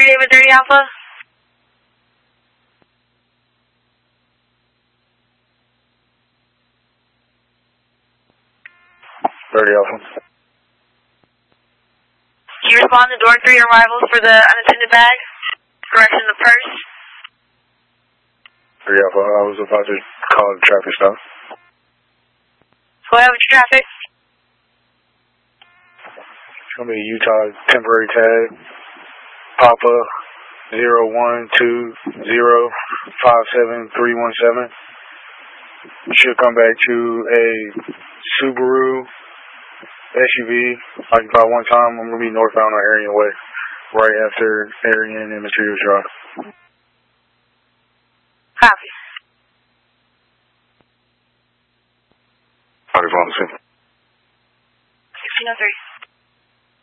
David 30 Alpha. 30 Alpha. Can you respond to door 3 arrivals for the unattended bag? Correction, the purse. 30 Alpha, I was about to call the traffic stop. Go ahead with your traffic. It's going to be Utah temporary tag, Papa 012057 317. Should come back to a Subaru SUV, occupied one time. I'm going to be northbound on Aryan Way, right after Aryan and Materials Drive. Copy. Alright, 1603. 1603.